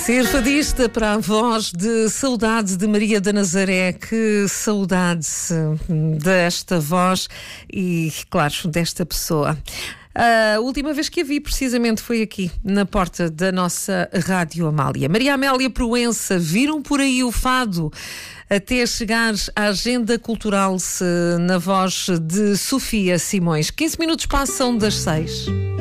Ser fadista para a voz de saudade de Maria da Nazaré, que saudade desta voz e, claro, desta pessoa. A última vez que a vi, precisamente, foi aqui, na porta da nossa Rádio Amália. Maria Amélia Proença, viram por aí o fado até chegar à agenda cultural na voz de Sofia Simões. 15 minutos passam das 6.